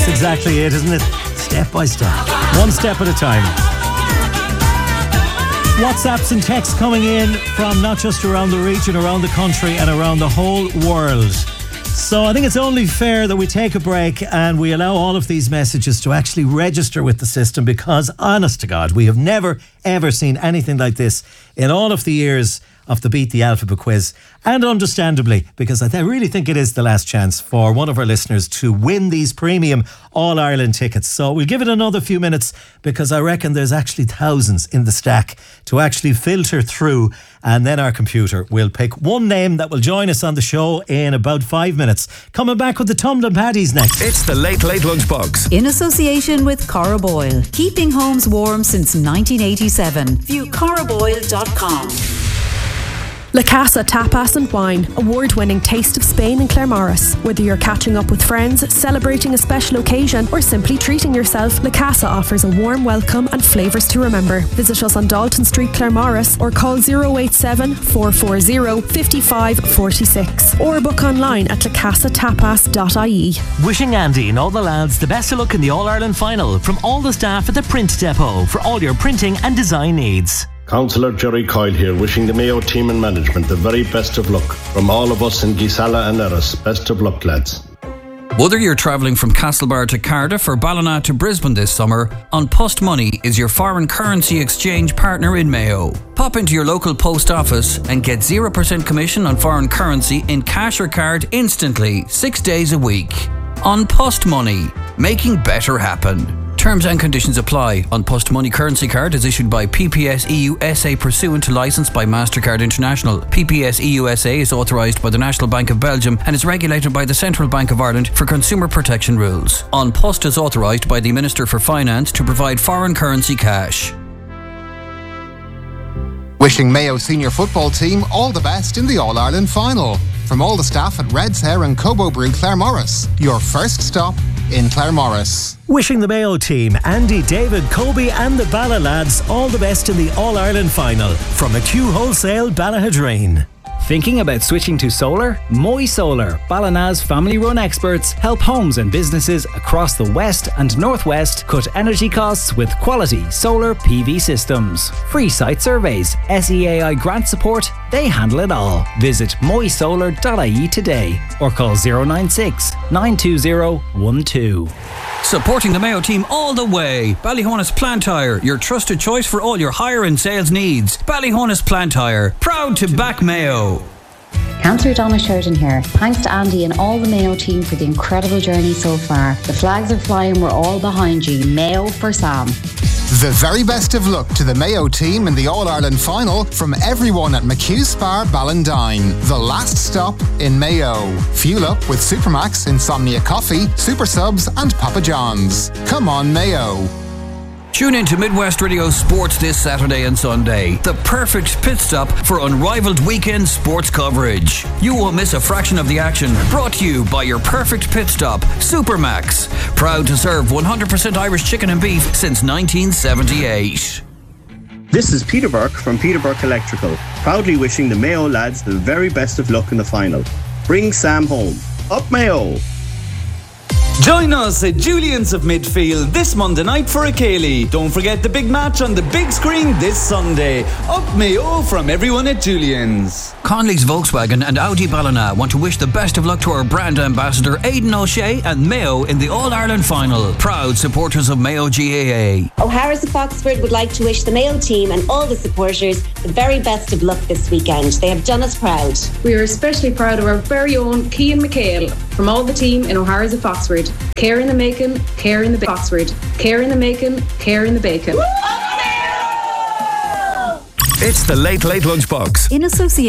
exactly it, isn't it? Step by step. One step at a time. WhatsApps and texts coming in from not just around the region, around the country and around the whole world. So I think it's only fair that we take a break and we allow all of these messages to actually register with the system, because honest to God, we have never ever seen anything like this in all of the years of the Beat the Alphabet quiz, and understandably, because I really think it is the last chance for one of our listeners to win these premium All-Ireland tickets. So we'll give it another few minutes, because I reckon there's actually thousands in the stack to actually filter through, and then our computer will pick one name that will join us on the show in about 5 minutes. Coming back with the Tumbling Paddies next. It's the Late Late Lunchbox. In association with Cora Boyle. Keeping homes warm since 1987. View coraboyle.com. La Casa Tapas and Wine, award-winning Taste of Spain in Claremorris. Whether you're catching up with friends, celebrating a special occasion, or simply treating yourself, La Casa offers a warm welcome and flavours to remember. Visit us on Dalton Street, Claremorris, or call 087 440 5546, or book online at lacasatapas.ie. Wishing Andy and all the lads the best of luck in the All-Ireland final from all the staff at the Print Depot for all your printing and design needs. Councillor Jerry Coyle here, wishing the Mayo team and management the very best of luck. From all of us in Gisala and Erris, best of luck, lads. Whether you're travelling from Castlebar to Cardiff or Ballina to Brisbane this summer, An Post Money is your foreign currency exchange partner in Mayo. Pop into your local post office and get 0% commission on foreign currency in cash or card instantly, 6 days a week. An Post Money, making better happen. Terms and conditions apply. An Post Money currency card is issued by PPS EU SA pursuant to licence by MasterCard International. PPS EU SA is authorised by the National Bank of Belgium and is regulated by the Central Bank of Ireland for consumer protection rules. An Post is authorised by the Minister for Finance to provide foreign currency cash. Wishing Mayo senior football team all the best in the All-Ireland final. From all the staff at Red's Hair and Cobo Brew Claremorris, your first stop in Claremorris. Wishing the Mayo team, Andy, David, Kobe and the Balla lads all the best in the All-Ireland final. From McHugh Wholesale, Ballahadreen. Thinking about switching to solar? Moy Solar, Ballina's family-run experts, help homes and businesses across the west and northwest cut energy costs with quality solar PV systems. Free site surveys, SEAI grant support, they handle it all. Visit moysolar.ie today or call 096 920 12. Supporting the Mayo team all the way. Ballyhonus Plant Hire, your trusted choice for all your hire and sales needs. Ballyhonus Plant Hire, proud to back Mayo. Councillor Donna Sheridan here. Thanks to Andy and all the Mayo team for the incredible journey so far. The flags are flying, we're all behind you. Mayo for Sam. The very best of luck to the Mayo team in the All-Ireland final from everyone at McHugh Spar Ballindine. The last stop in Mayo. Fuel up with Supermax, Insomnia Coffee, Super Subs and Papa John's. Come on, Mayo. Tune in to Midwest Radio Sports this Saturday and Sunday. The perfect pit stop for unrivaled weekend sports coverage. You won't miss a fraction of the action. Brought to you by your perfect pit stop, Supermax. Proud to serve 100% Irish chicken and beef since 1978. This is Peter Burke from Peter Burke Electrical, proudly wishing the Mayo lads the very best of luck in the final. Bring Sam home. Up Mayo! Join us at Julian's of Midfield this Monday night for a Ceilidh. Don't forget the big match on the big screen this Sunday. Up Mayo from everyone at Julian's. Conley's Volkswagen and Audi Ballina want to wish the best of luck to our brand ambassador Aidan O'Shea and Mayo in the All-Ireland final. Proud supporters of Mayo GAA. O'Hara's of Foxford would like to wish the Mayo team and all the supporters the very best of luck this weekend. They have done us proud. We are especially proud of our very own Cian McHale from all the team in O'Hara's of Foxford. Care in the making, care in the Foxford. Care in the making, care in the bacon. It's the Late Late Lunchbox. In association